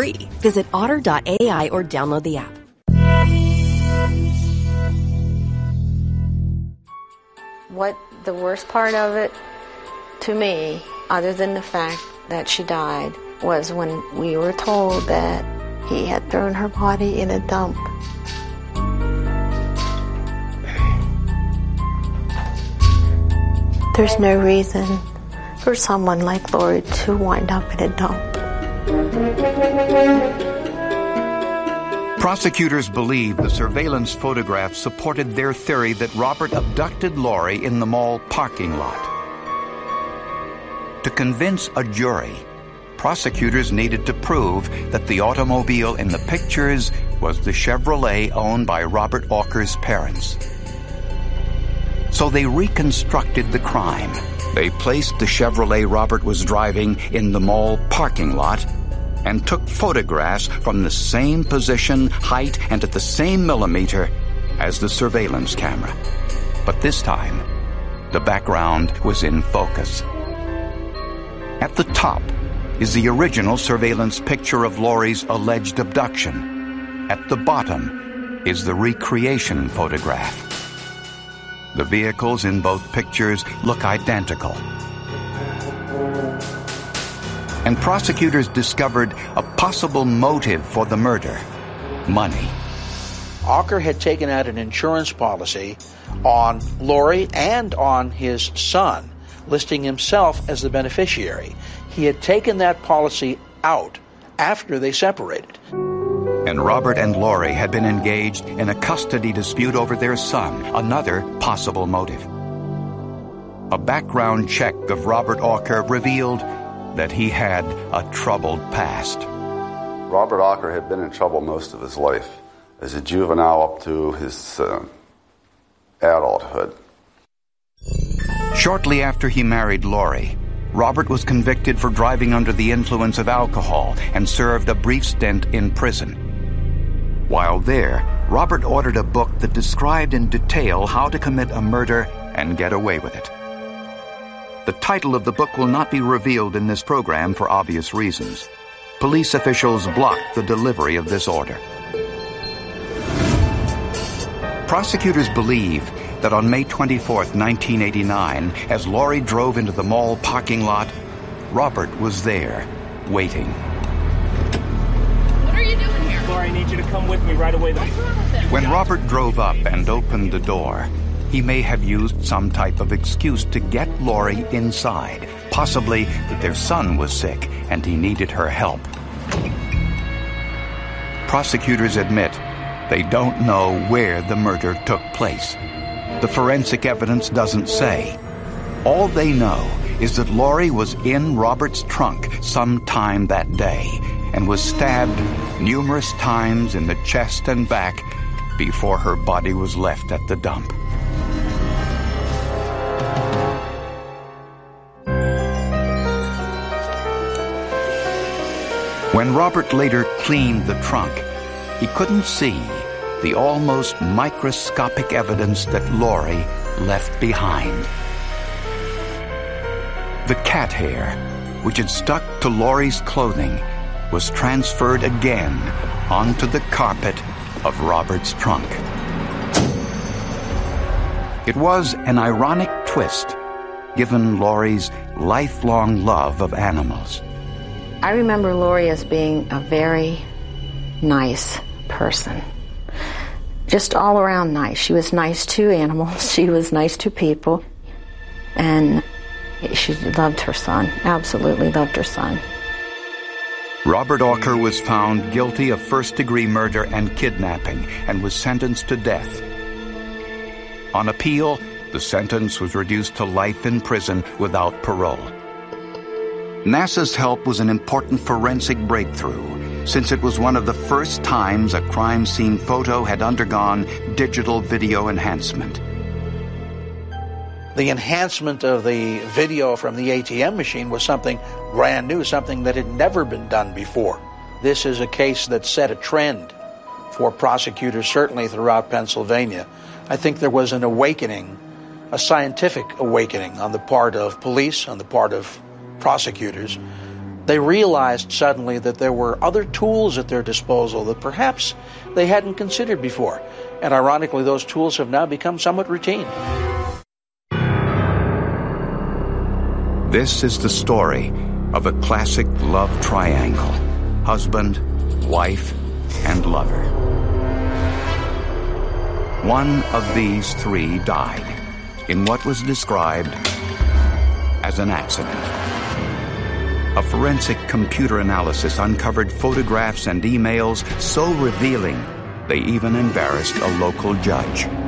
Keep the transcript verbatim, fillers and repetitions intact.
free. Visit otter dot A I or download the app. What the worst part of it to me, other than the fact that she died, was when we were told that he had thrown her body in a dump. There's no reason for someone like Lori to wind up in a dump. Prosecutors believe the surveillance photographs supported their theory that Robert abducted Lori in the mall parking lot. To convince a jury, prosecutors needed to prove that the automobile in the pictures was the Chevrolet owned by Robert Auker's parents. So they reconstructed the crime. They placed the Chevrolet Robert was driving in the mall parking lot and took photographs from the same position, height, and at the same millimeter as the surveillance camera. But this time, the background was in focus. At the top is the original surveillance picture of Lori's alleged abduction. At the bottom is the recreation photograph. The vehicles in both pictures look identical. And prosecutors discovered a possible motive for the murder: money. Auker had taken out an insurance policy on Lori and on his son, listing himself as the beneficiary. He had taken that policy out after they separated. And Robert and Lori had been engaged in a custody dispute over their son, another possible motive. A background check of Robert Auker revealed that he had a troubled past. Robert Auker had been in trouble most of his life, as a juvenile up to his uh, adulthood. Shortly after he married Lori, Robert was convicted for driving under the influence of alcohol and served a brief stint in prison. While there, Robert ordered a book that described in detail how to commit a murder and get away with it. The title of the book will not be revealed in this program for obvious reasons. Police officials blocked the delivery of this order. Prosecutors believe that on May twenty-fourth, nineteen eighty-nine, as Lori drove into the mall parking lot, Robert was there, waiting. What are you doing here? Lori, I need you to come with me right away. What's wrong with him? When Robert drove up and opened the door, he may have used some type of excuse to get Lori inside, possibly that their son was sick and he needed her help. Prosecutors admit they don't know where the murder took place. The forensic evidence doesn't say. All they know is that Lori was in Robert's trunk sometime that day and was stabbed numerous times in the chest and back before her body was left at the dump. When Robert later cleaned the trunk, he couldn't see the almost microscopic evidence that Lori left behind. The cat hair, which had stuck to Lori's clothing, was transferred again onto the carpet of Robert's trunk. It was an ironic twist, given Lori's lifelong love of animals. I remember Lori as being a very nice person. Just all around nice. She was nice to animals. She was nice to people. And she loved her son. Absolutely loved her son. Robert Auker was found guilty of first-degree murder and kidnapping and was sentenced to death. On appeal, the sentence was reduced to life in prison without parole. NASA's help was an important forensic breakthrough, since it was one of the first times a crime scene photo had undergone digital video enhancement. The enhancement of the video from the A T M machine was something brand new, something that had never been done before. This is a case that set a trend for prosecutors, certainly throughout Pennsylvania. I think there was an awakening, a scientific awakening on the part of police, on the part of prosecutors, They realized suddenly that there were other tools at their disposal that perhaps they hadn't considered before. And ironically, those tools have now become somewhat routine. This is the story of a classic love triangle: husband, wife, and lover. One of these three died in what was described as an accident. A forensic computer analysis uncovered photographs and emails so revealing they even embarrassed a local judge.